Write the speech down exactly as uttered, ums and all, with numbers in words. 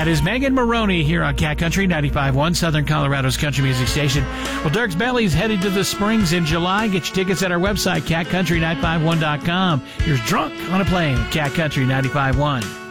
That is Megan Maroney here on Cat Country ninety-five point one, Southern Colorado's country music station. Well, Dirk's Belly's headed to the Springs in July. Get your tickets at our website, cat country nine five one dot com. Here's Drunk on a Plane, Cat Country ninety-five point one.